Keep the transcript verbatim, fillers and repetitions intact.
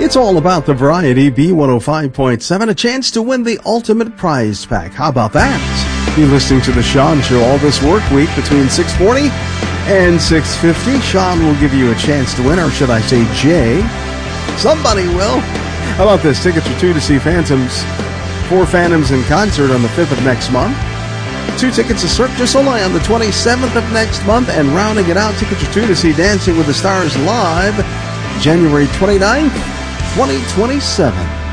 It's all about the variety. B one oh five point seven, a chance to win the ultimate prize pack. How about that? You're listening to The Sean Show all this work week between six forty and six fifty. Sean will give you a chance to win, or should I say Jay? Somebody will. How about this? Tickets for two to see Phantoms, four Phantoms in concert on the fifth of next month. Two tickets to Cirque du Soleil on the twenty-seventh of next month. And rounding it out, tickets for two to see Dancing with the Stars live January twenty-ninth, twenty twenty-seven.